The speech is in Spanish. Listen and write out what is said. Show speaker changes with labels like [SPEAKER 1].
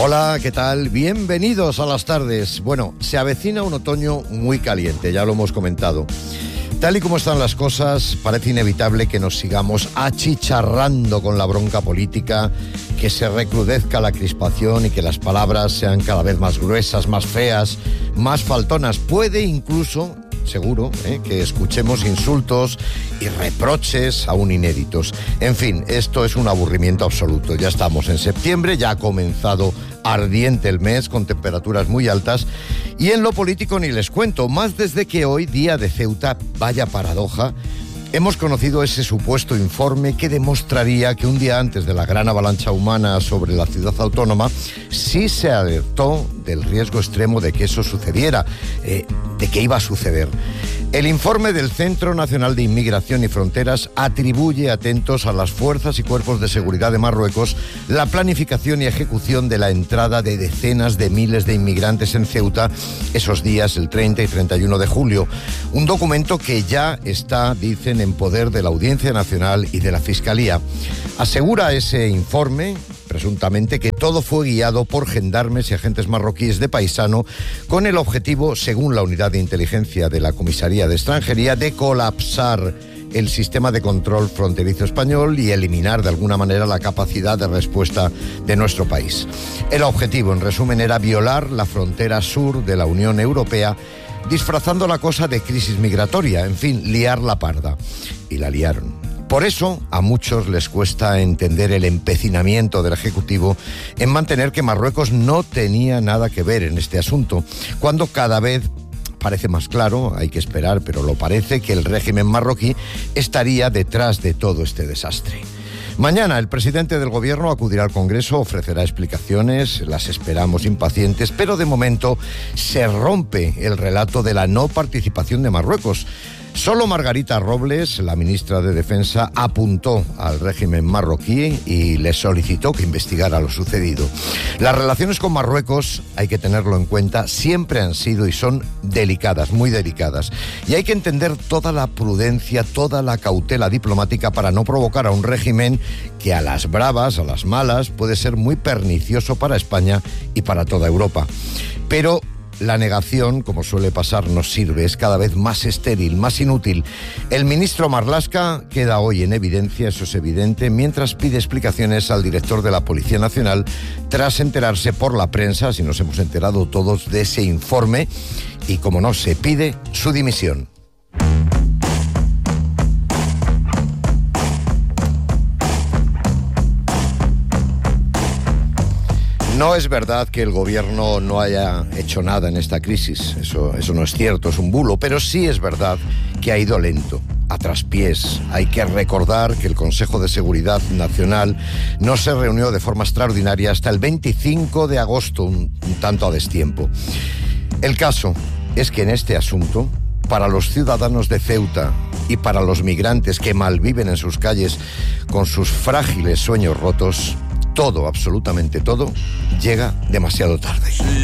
[SPEAKER 1] Hola, ¿qué tal? Bienvenidos a las tardes. Bueno, se avecina un otoño muy caliente, ya lo hemos comentado. Tal y como están las cosas, parece inevitable que nos sigamos achicharrando con la bronca política, que se recrudezca la crispación y que las palabras sean cada vez más gruesas, más feas, más faltonas. Puede incluso, seguro, que escuchemos insultos y reproches aún inéditos. En fin, esto es un aburrimiento absoluto. Ya estamos en septiembre, ya ha comenzado ardiente el mes, con temperaturas muy altas, y en lo político ni les cuento, más desde que hoy, día de Ceuta, vaya paradoja, hemos conocido ese supuesto informe que demostraría que un día antes de la gran avalancha humana sobre la ciudad autónoma, sí se alertó del riesgo extremo de que eso sucediera, de que iba a suceder. El informe del Centro Nacional de Inmigración y Fronteras atribuye, atentos, a las fuerzas y cuerpos de seguridad de Marruecos la planificación y ejecución de la entrada de decenas de miles de inmigrantes en Ceuta esos días, el 30 y 31 de julio. Un documento que ya está, dicen, en poder de la Audiencia Nacional y de la Fiscalía. Asegura ese informe, presuntamente, que todo fue guiado por gendarmes y agentes marroquíes de paisano con el objetivo, según la unidad de inteligencia de la Comisaría de Extranjería, de colapsar el sistema de control fronterizo español y eliminar de alguna manera la capacidad de respuesta de nuestro país. El objetivo, en resumen, era violar la frontera sur de la Unión Europea, disfrazando la cosa de crisis migratoria, en fin, liar la parda. Y la liaron. Por eso, a muchos les cuesta entender el empecinamiento del Ejecutivo en mantener que Marruecos no tenía nada que ver en este asunto, cuando cada vez parece más claro, hay que esperar, pero lo parece, que el régimen marroquí estaría detrás de todo este desastre. Mañana el presidente del gobierno acudirá al Congreso, ofrecerá explicaciones, las esperamos impacientes, pero de momento se rompe el relato de la no participación de Marruecos. Solo Margarita Robles, la ministra de Defensa, apuntó al régimen marroquí y le solicitó que investigara lo sucedido. Las relaciones con Marruecos, hay que tenerlo en cuenta, siempre han sido y son delicadas, muy delicadas. Y hay que entender toda la prudencia, toda la cautela diplomática para no provocar a un régimen que a las bravas, a las malas, puede ser muy pernicioso para España y para toda Europa. Pero la negación, como suele pasar, no sirve, es cada vez más estéril, más inútil. El ministro Marlaska queda hoy en evidencia, eso es evidente, mientras pide explicaciones al director de la Policía Nacional tras enterarse por la prensa, así nos hemos enterado todos, de ese informe y, como no, se pide su dimisión. No es verdad que el gobierno no haya hecho nada en esta crisis, eso no es cierto, es un bulo, pero sí es verdad que ha ido lento, a traspiés. Hay que recordar que el Consejo de Seguridad Nacional no se reunió de forma extraordinaria hasta el 25 de agosto, un tanto a destiempo. El caso es que en este asunto, para los ciudadanos de Ceuta y para los migrantes que malviven en sus calles con sus frágiles sueños rotos, todo, absolutamente todo, llega demasiado tarde.